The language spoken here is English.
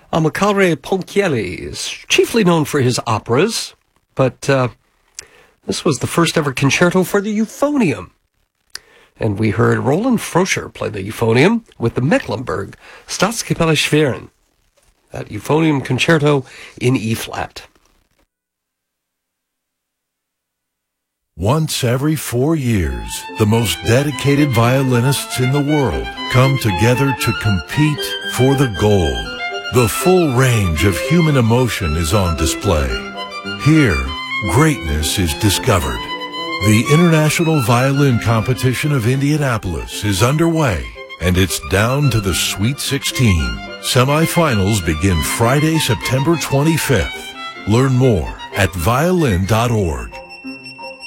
Amilcare Ponchielli is chiefly known for his operas, but this was the first ever concerto for the euphonium. And we heard Roland Froscher play the euphonium with the Mecklenburg Staatskapelle Schwerin, that euphonium concerto in E-flat. Once every 4 years, the most dedicated violinists in the world come together to compete for the gold. The full range of human emotion is on display. Here, greatness is discovered. The International Violin Competition of Indianapolis is underway, and it's down to the Sweet 16. Semifinals begin Friday, September 25th. Learn more at violin.org.